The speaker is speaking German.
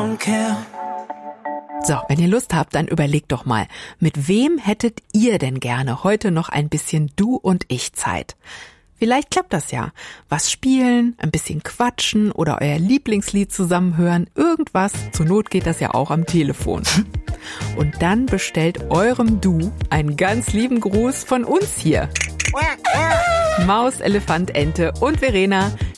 don't care. So, wenn ihr Lust habt, dann überlegt doch mal, mit wem hättet ihr denn gerne heute noch ein bisschen Du und Ich Zeit? Vielleicht klappt das ja. Was spielen, ein bisschen quatschen oder euer Lieblingslied zusammenhören, irgendwas. Zur Not geht das ja auch am Telefon. Und dann bestellt eurem Du einen ganz lieben Gruß von uns hier. Maus, Elefant, Ente und Verena.